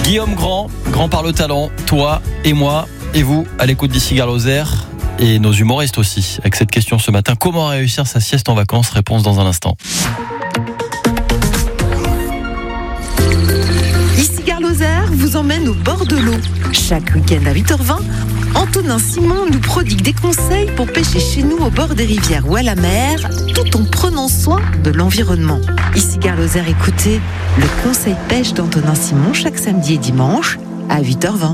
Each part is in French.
Guillaume Grand par le talent, toi et moi et vous à l'écoute d'ici Gare Lozère et nos humoristes aussi. Avec cette question ce matin, comment réussir sa sieste en vacances? Réponse dans un instant. Ici Gare Lozère vous emmène au bord de l'eau. Chaque week-end à 8h20, Antonin Simon nous prodigue des conseils pour pêcher chez nous au bord des rivières ou à la mer, tout en prenant soin de l'environnement. Ici Gare Lozère, écoutez le conseil pêche d'Antonin Simon chaque samedi et dimanche à 8h20.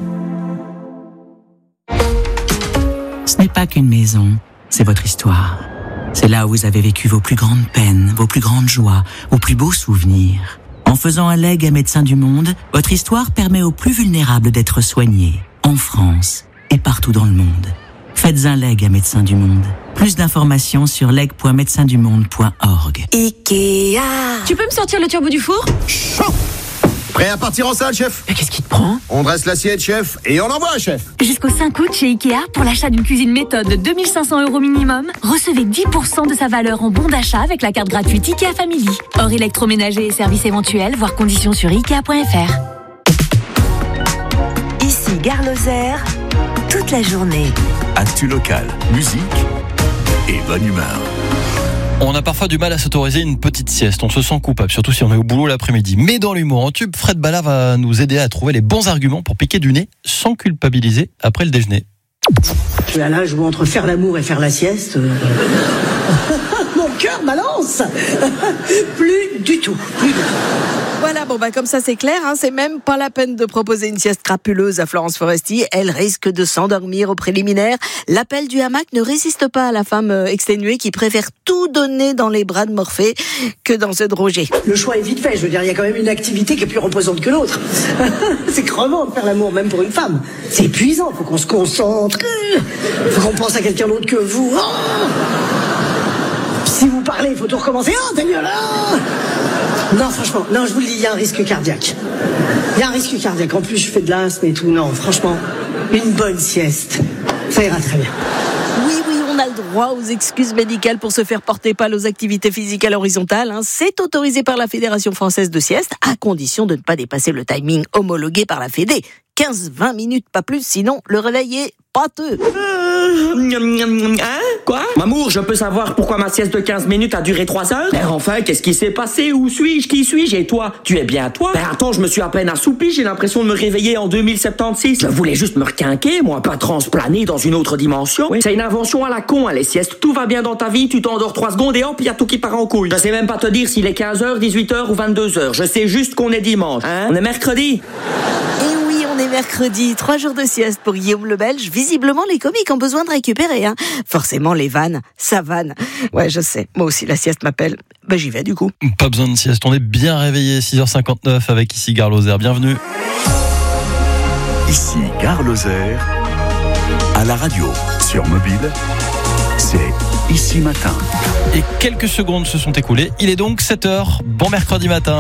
Ce n'est pas qu'une maison, c'est votre histoire. C'est là où vous avez vécu vos plus grandes peines, vos plus grandes joies, vos plus beaux souvenirs. En faisant un legs à Médecins du Monde, votre histoire permet aux plus vulnérables d'être soignés, en France et partout dans le monde. Faites un leg à Médecins du Monde. Plus d'informations sur leg.médecindumonde.org. Ikea. Tu peux me sortir le turbo du four ? Chaud. Prêt à partir en salle, chef? Mais qu'est-ce qui te prend ? On dresse l'assiette, chef, et on envoie, chef. Jusqu'au 5 août chez Ikea, pour l'achat d'une cuisine méthode de 2500 € minimum, recevez 10% de sa valeur en bon d'achat avec la carte gratuite Ikea Family. Hors électroménager et services éventuels, voir conditions sur Ikea.fr. Ici Gare Lozère, toute la journée. Actu local, musique et bonne humeur. On a parfois du mal à s'autoriser une petite sieste, on se sent coupable, surtout si on est au boulot l'après-midi. Mais dans l'humour en tube, Fred Ballard va nous aider à trouver les bons arguments pour piquer du nez sans culpabiliser après le déjeuner. Je suis à l'âge où entre faire l'amour et faire la sieste, mon cœur balance. Plus du tout. Voilà, comme ça c'est clair, c'est même pas la peine de proposer une sieste crapuleuse à Florence Foresti. Elle risque de s'endormir au préliminaire. L'appel du hamac ne résiste pas à la femme exténuée qui préfère tout donner dans les bras de Morphée que dans ceux de Roger. Le choix est vite fait, je veux dire, il y a quand même une activité qui est plus reposante que l'autre. C'est crevant de faire l'amour, même pour une femme. C'est épuisant, faut qu'on se concentre, faut qu'on pense à quelqu'un d'autre que vous. Si vous parlez, il faut tout recommencer. Oh, t'es mieux là. Non, franchement, non, je vous le dis, il y a un risque cardiaque. Il y a un risque cardiaque. En plus, je fais de l'asthme et tout. Non, franchement, une bonne sieste, ça ira très bien. Oui, on a le droit aux excuses médicales pour se faire porter pâle aux activités physiques à l'horizontale. C'est autorisé par la Fédération française de sieste, à condition de ne pas dépasser le timing homologué par la Fédé. 15-20 minutes, pas plus, sinon le réveil est pâteux. Quoi? Mamour, je peux savoir pourquoi ma sieste de 15 minutes a duré 3 heures? Mais enfin, qu'est-ce qui s'est passé? Où suis-je? Qui suis-je? Et toi? Tu es bien toi? Ben attends, je me suis à peine assoupi, j'ai l'impression de me réveiller en 2076. Je voulais juste me requinquer, moi, pas transplaner dans une autre dimension. Oui. C'est une invention à la con, les siestes. Tout va bien dans ta vie, tu t'endors 3 secondes et hop, y a tout qui part en couille. Je sais même pas te dire s'il est 15h, 18h ou 22h. Je sais juste qu'on est dimanche. On est mercredi. On est mercredi, 3 jours de sieste pour Guillaume le Belge. Visiblement, les comiques ont besoin de récupérer. Forcément, les vannes, ça vanne. Ouais, je sais. Moi aussi, la sieste m'appelle. J'y vais du coup. Pas besoin de sieste, on est bien réveillé. 6h59 avec ici Gare Lozère. Bienvenue. Ici Gare Lozère, à la radio, sur mobile, c'est Ici Matin. Et quelques secondes se sont écoulées. Il est donc 7h. Bon mercredi matin.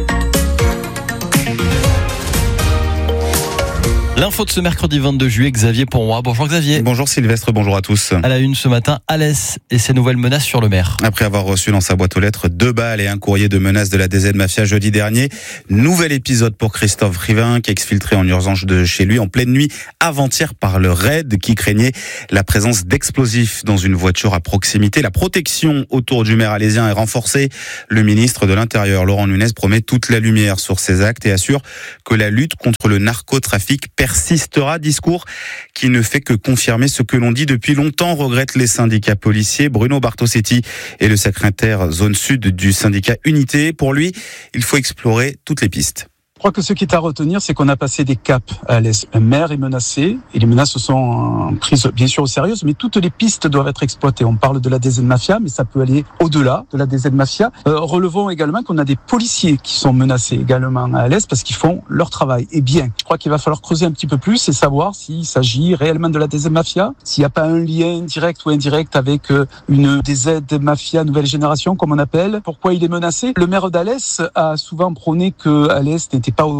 L'info de ce mercredi 22 juillet, Xavier Ponroy. Bonjour Xavier. Bonjour Sylvestre, bonjour à tous. À la une ce matin, Alès et ses nouvelles menaces sur le maire. Après avoir reçu dans sa boîte aux lettres 2 balles et un courrier de menaces de la DZ Mafia jeudi dernier, nouvel épisode pour Christophe Rivin qui est exfiltré en urgence de chez lui en pleine nuit avant-hier par le RAID qui craignait la présence d'explosifs dans une voiture à proximité. La protection autour du maire alésien est renforcée. Le ministre de l'Intérieur, Laurent Nunez, promet toute la lumière sur ces actes et assure que la lutte contre le narcotrafic persistera, discours qui ne fait que confirmer ce que l'on dit depuis longtemps, regrettent les syndicats policiers. Bruno Bartosetti est le secrétaire zone sud du syndicat Unité. Pour lui, il faut explorer toutes les pistes. Je crois que ce qui est à retenir, c'est qu'on a passé des caps à l'Est. Un maire est menacé, et les menaces sont prises bien sûr au sérieux, mais toutes les pistes doivent être exploitées. On parle de la DZ Mafia, mais ça peut aller au-delà de la DZ Mafia. Relevons également qu'on a des policiers qui sont menacés également à l'Est parce qu'ils font leur travail. Et bien, je crois qu'il va falloir creuser un petit peu plus et savoir s'il s'agit réellement de la DZ Mafia, s'il n'y a pas un lien direct ou indirect avec une DZ Mafia nouvelle génération, comme on appelle. Pourquoi il est menacé? Le maire d'Alès a souvent prôné que Alès n'était n'était pas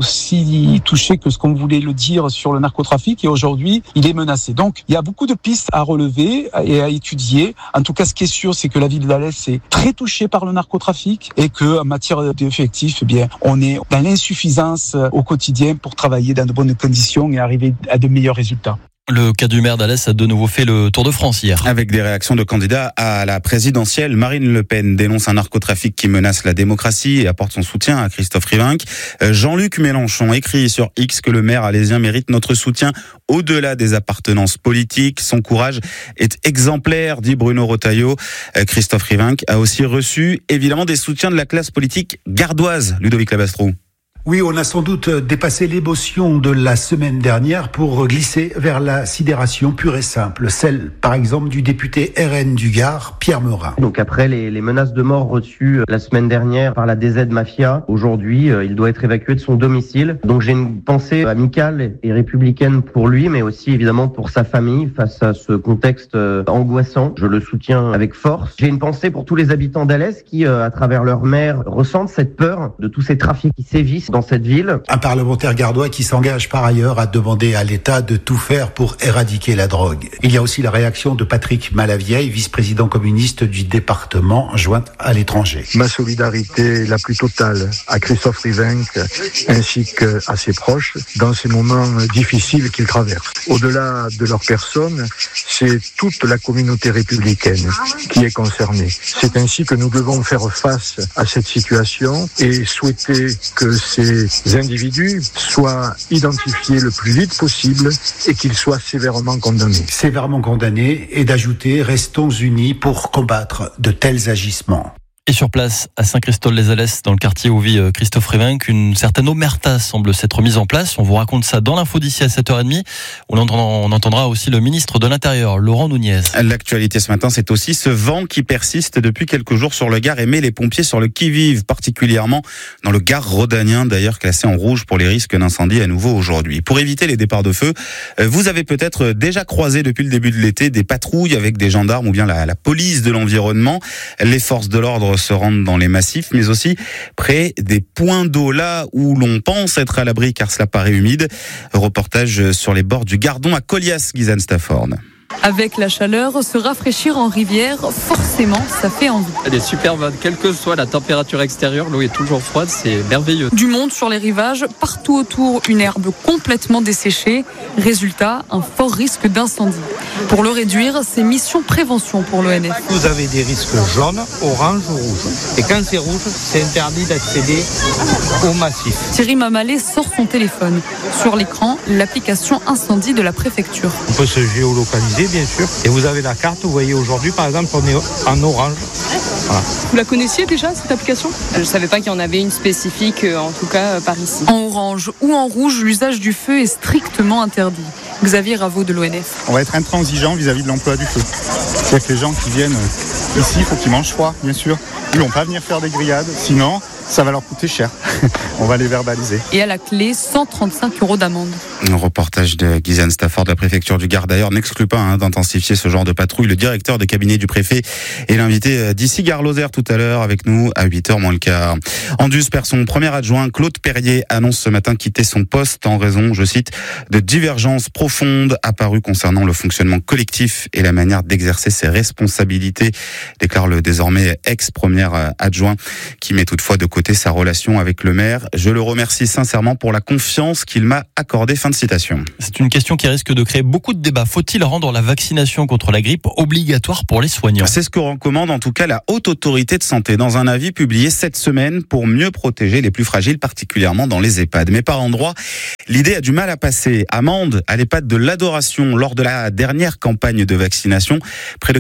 aussi touché que ce qu'on voulait le dire sur le narcotrafic, et aujourd'hui, il est menacé. Donc, il y a beaucoup de pistes à relever et à étudier. En tout cas, ce qui est sûr, c'est que la ville d'Alès est très touchée par le narcotrafic et que, en matière d'effectifs, eh bien, on est dans l'insuffisance au quotidien pour travailler dans de bonnes conditions et arriver à de meilleurs résultats. Le cas du maire d'Alès a de nouveau fait le tour de France hier. Avec des réactions de candidats à la présidentielle, Marine Le Pen dénonce un narcotrafic qui menace la démocratie et apporte son soutien à Christophe Rivenc. Jean-Luc Mélenchon écrit sur X que le maire alésien mérite notre soutien au-delà des appartenances politiques. Son courage est exemplaire, dit Bruno Retailleau. Christophe Rivenc a aussi reçu évidemment des soutiens de la classe politique gardoise. Ludovic Labastrou. Oui, on a sans doute dépassé l'émotion de la semaine dernière pour glisser vers la sidération pure et simple, celle par exemple du député RN du Gard, Pierre Meurin. Donc après les menaces de mort reçues la semaine dernière par la DZ Mafia, aujourd'hui il doit être évacué de son domicile. Donc j'ai une pensée amicale et républicaine pour lui, mais aussi évidemment pour sa famille face à ce contexte angoissant. Je le soutiens avec force. J'ai une pensée pour tous les habitants d'Alès qui, à travers leur maire, ressentent cette peur de tous ces trafics qui sévissent dans cette ville. Un parlementaire gardois qui s'engage par ailleurs à demander à l'État de tout faire pour éradiquer la drogue. Il y a aussi la réaction de Patrick Malavieille, vice-président communiste du département, jointe à l'étranger. Ma solidarité la plus totale à Christophe Rivenc ainsi qu'à ses proches dans ces moments difficiles qu'ils traversent. Au-delà de leur personne, c'est toute la communauté républicaine qui est concernée. C'est ainsi que nous devons faire face à cette situation et souhaiter que ces individus soient identifiés le plus vite possible et qu'ils soient sévèrement condamnés. Sévèrement condamnés, et d'ajouter, restons unis pour combattre de tels agissements. Et sur place, à Saint-Christol-les-Alès, dans le quartier où vit Christophe Rivenc, une certaine omerta semble s'être mise en place. On vous raconte ça dans l'info d'ici à 7h30. On entendra aussi le ministre de l'Intérieur, Laurent Nunez. L'actualité ce matin, c'est aussi ce vent qui persiste depuis quelques jours sur le Gard et met les pompiers sur le qui-vive, particulièrement dans le Gard rhodanien, d'ailleurs classé en rouge pour les risques d'incendie à nouveau aujourd'hui. Pour éviter les départs de feu, vous avez peut-être déjà croisé depuis le début de l'été des patrouilles avec des gendarmes ou bien la police de l'environnement. Les forces de l'ordre se rendent dans les massifs, mais aussi près des points d'eau, là où l'on pense être à l'abri car cela paraît humide. Reportage sur les bords du Gardon à Colias, Gizan Stafford. Avec la chaleur, se rafraîchir en rivière, forcément, ça fait envie. Elle est superbe, quelle que soit la température extérieure, l'eau est toujours froide, c'est merveilleux. Du monde sur les rivages, partout autour, une herbe complètement desséchée. Résultat, un fort risque d'incendie. Pour le réduire, c'est mission prévention pour l'ONF. Vous avez des risques jaunes, orange ou rouge. Et quand c'est rouge, c'est interdit d'accéder au massif. Thierry Mamalé sort son téléphone. Sur l'écran, l'application incendie de la préfecture. On peut se géolocaliser, bien sûr. Et vous avez la carte, vous voyez aujourd'hui par exemple on est en orange. Voilà. Vous la connaissiez déjà cette application ? Je ne savais pas qu'il y en avait une spécifique, en tout cas par ici. En orange ou en rouge, l'usage du feu est strictement interdit. Xavier Raveau de l'ONF. On va être intransigeant vis-à-vis de l'emploi du feu. C'est-à-dire que les gens qui viennent ici, il faut qu'ils mangent froid, bien sûr. Ils ne vont pas venir faire des grillades, sinon ça va leur coûter cher. On va les verbaliser. Et à la clé, 135 € d'amende. Un reportage de Gizan Stafford de la préfecture du Gard. D'ailleurs, n'exclut pas d'intensifier ce genre de patrouille. Le directeur de cabinet du préfet est l'invité d'ici Gare Lozère tout à l'heure avec nous à 8h moins le quart. Anduze perd son premier adjoint. Claude Perrier annonce ce matin quitter son poste en raison, je cite, de divergences profondes apparues concernant le fonctionnement collectif et la manière d'exercer ses responsabilités, déclare le désormais ex-premier adjoint qui met toutefois de côté sa relation avec le maire. Je le remercie sincèrement pour la confiance qu'il m'a accordée. Fin de citation. C'est une question qui risque de créer beaucoup de débats. Faut-il rendre la vaccination contre la grippe obligatoire pour les soignants ? C'est ce que recommande en tout cas la Haute Autorité de Santé dans un avis publié cette semaine pour mieux protéger les plus fragiles, particulièrement dans les EHPAD. Mais par endroits, l'idée a du mal à passer. À Mende, à l'EHPAD de l'Adoration, lors de la dernière campagne de vaccination, près de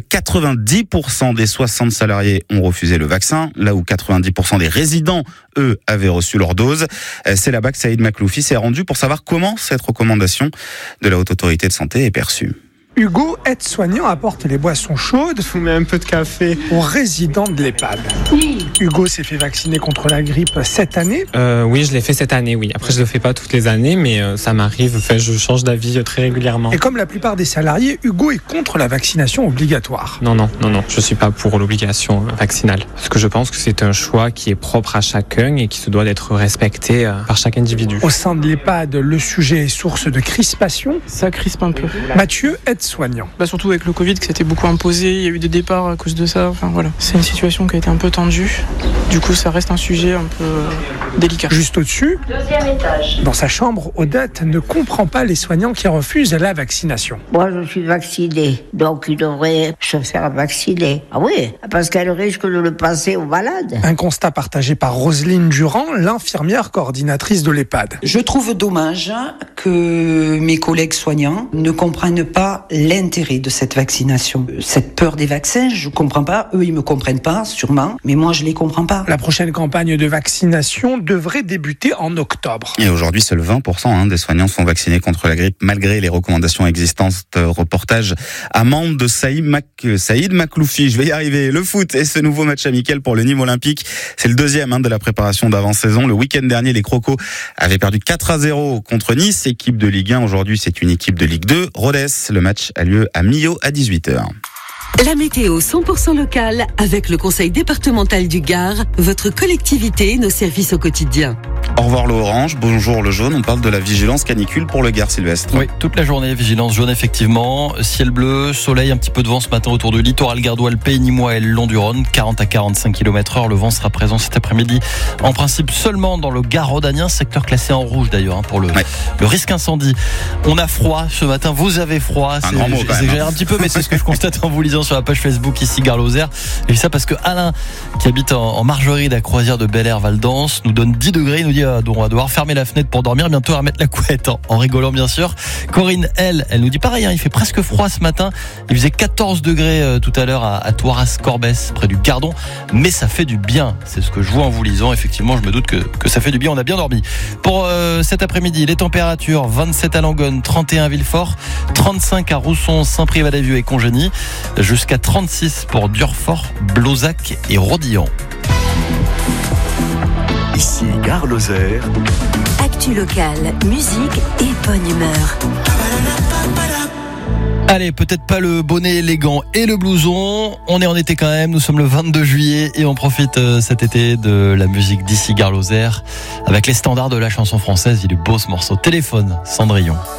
90% des 60 salariés ont refusé le vaccin, là où 90% des résidents, eux, avaient reçu leur dose. C'est là-bas que Saïd Makloufi s'est rendu pour savoir comment cette recommandation de la Haute Autorité de Santé est perçue. Hugo, aide-soignant, apporte les boissons chaudes. Je vous mets un peu de café. Aux résidents de l'EHPAD. Hugo s'est fait vacciner contre la grippe cette année. Oui, je l'ai fait cette année, oui. Après, je le fais pas toutes les années, mais ça m'arrive. Enfin, je change d'avis très régulièrement. Et comme la plupart des salariés, Hugo est contre la vaccination obligatoire. Non, je suis pas pour l'obligation vaccinale. Parce que je pense que c'est un choix qui est propre à chacun et qui se doit d'être respecté par chaque individu. Au sein de l'EHPAD, le sujet est source de crispation. Ça crispe un peu. Mathieu, aide-soignant. Surtout avec le Covid, que c'était beaucoup imposé, il y a eu des départs à cause de ça. Enfin voilà, c'est une situation qui a été un peu tendue. Du coup, ça reste un sujet un peu délicat. Juste au-dessus, deuxième étage. Dans sa chambre, Odette ne comprend pas les soignants qui refusent la vaccination. Moi, je suis vaccinée, donc il devrait se faire vacciner. Ah oui, parce qu'elle risque de le passer aux malades. Un constat partagé par Roselyne Durand, l'infirmière coordinatrice de l'EHPAD. Je trouve dommage que mes collègues soignants ne comprennent pas l'intérêt de cette vaccination. Cette peur des vaccins, je comprends pas. Eux, ils me comprennent pas, sûrement, mais moi, je les comprends pas. La prochaine campagne de vaccination devrait débuter en octobre. Et aujourd'hui, seuls 20% des soignants sont vaccinés contre la grippe, malgré les recommandations existantes. Reportage à Mende de Saïd Makloufi. Je vais y arriver. Le foot et ce nouveau match amical pour le Nîmes Olympique. C'est le deuxième de la préparation d'avant-saison. Le week-end dernier, les Crocos avaient perdu 4-0 contre Nice, équipe de Ligue 1. Aujourd'hui, c'est une équipe de Ligue 2. Rodez, le match a lieu à Millau à 18h. La météo 100% locale avec le conseil départemental du Gard, votre collectivité et nos services au quotidien. Au revoir le orange, bonjour le jaune, on parle de la vigilance canicule pour le Gard, Sylvestre. Oui, toute la journée, vigilance jaune effectivement, ciel bleu, soleil, un petit peu de vent ce matin autour du littoral gardois, le Pays Nîmois et le long du Rhône, 40 à 45 km/h, le vent sera présent cet après-midi, en principe seulement dans le Gard rhodanien, secteur classé en rouge d'ailleurs pour le risque incendie. On a froid ce matin, vous avez froid, j'exagère un petit peu mais c'est ce que je constate en vous lisant sur la page Facebook ici Gard Lozère, et ça parce que Alain qui habite en Margerie de la Croisière de Bel Air Val d'Anse nous donne 10 degrés, il nous dit on va devoir fermer la fenêtre pour dormir, bientôt à remettre la couette en rigolant bien sûr. Corinne, elle nous dit pareil, il fait presque froid ce matin, il faisait 14 degrés tout à l'heure à Toiras-Corbès près du Gardon, mais ça fait du bien, c'est ce que je vois en vous lisant, effectivement je me doute que ça fait du bien, on a bien dormi. Pour cet après-midi, les températures 27 à Langonne, 31 à Villefort, 35 à Rousson, Saint-Privat-des-Vieux et Congénie, jusqu'à 36 pour Durfort, Blozac et Rodillan. Ici Gare Lozère. Actu locale, musique et bonne humeur. Allez, peut-être pas le bonnet élégant et le blouson, on est en été quand même, nous sommes le 22 juillet et on profite cet été de la musique d'ici Gare Lozère avec les standards de la chanson française. Il est beau ce morceau. Téléphone, Cendrillon.